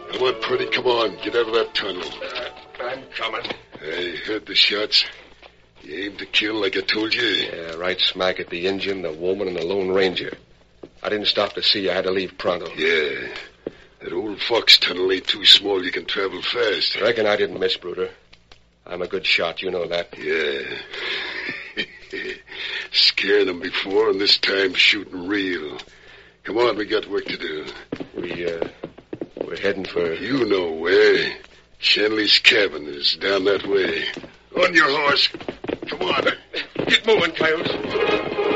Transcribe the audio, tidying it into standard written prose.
Come on, Purdy, come on. Get out of that tunnel. I'm coming. I heard the shots. You aimed to kill like I told you. Yeah, right smack at the Indian, the woman, and the Lone Ranger. I didn't stop to see you. I had to leave pronto. Yeah. That old fox tunnel ain't too small. You can travel fast. I reckon I didn't miss, Bruder. I'm a good shot. You know that. Yeah. Scaring them before, and this time shooting real. Come on, we got work to do. We're heading for... You know where. Shanley's cabin is down that way. On your horse. Come on. Get moving, Coyote.